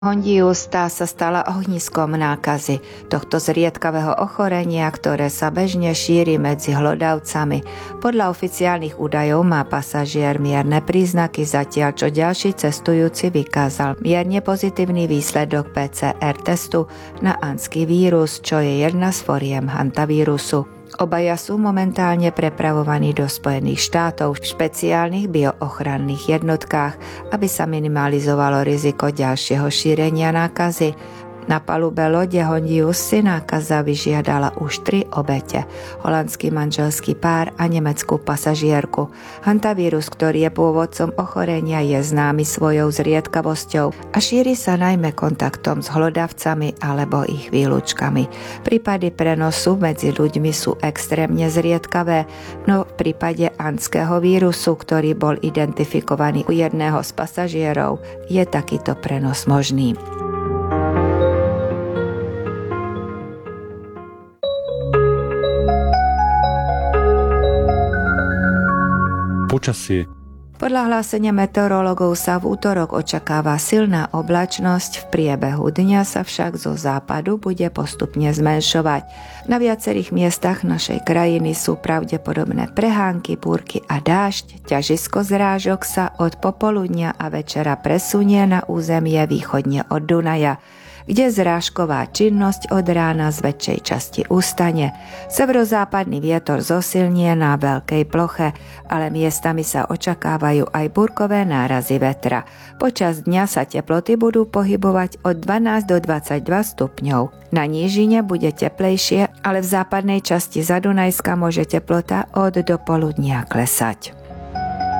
Hondius sa stala ohniskom nákazy tohto zriedkavého ochorenia, ktoré sa bežne šíri medzi hlodavcami. Podľa oficiálnych údajov má pasažier mierne príznaky, zatiaľ čo ďalší cestujúci vykázal mierne pozitívny výsledok PCR testu na anský vírus, čo je jedna z foriem hantavírusu. Obaja sú momentálne prepravovaní do Spojených štátov v špeciálnych bioochranných jednotkách, aby sa minimalizovalo riziko ďalšieho šírenia nákazy. Na palube lode Hondius si nákaza vyžiadala už 3 obete. Holandský manželský pár a nemeckú pasažierku. Hantavírus, ktorý je pôvodcom ochorenia, je známy svojou zriedkavosťou a šíri sa najmä kontaktom s hlodavcami alebo ich výlučkami. Prípady prenosu medzi ľuďmi sú extrémne zriedkavé, no v prípade anského vírusu, ktorý bol identifikovaný u jedného z pasažierov, je takýto prenos možný. Počasie. Podľa hlásenia meteorológov sa v útorok očakáva silná oblačnosť, v priebehu dňa sa však zo západu bude postupne zmenšovať. Na viacerých miestach našej krajiny sú pravdepodobné prehánky, búrky a dážď. Ťažisko zrážok sa od popoludnia a večera presunie na územie východne od Dunaja, kde zrážková činnosť od rána z väčšej časti ustane. Severozápadný vietor zosilnie na veľkej ploche, ale miestami sa očakávajú aj búrkové nárazy vetra. Počas dňa sa teploty budú pohybovať od 12 do 22 stupňov. Na nížine bude teplejšie, ale v západnej časti Zadunajska môže teplota od dopoludnia klesať.